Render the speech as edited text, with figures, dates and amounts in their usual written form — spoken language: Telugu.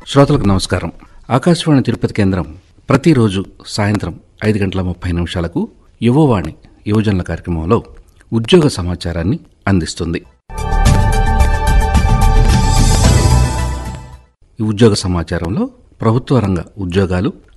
శ్రోతలకు నమస్కారం. ఆకాశవాణి తిరుపతి కేంద్రం ప్రతిరోజు సాయంత్రం 5:30 యువవాణి యువజనుల కార్యక్రమంలో ఉద్యోగ సమాచారాన్ని అందిస్తుంది. ఈ ఉద్యోగ సమాచారంలో ప్రభుత్వ రంగ ఉద్యోగాలు,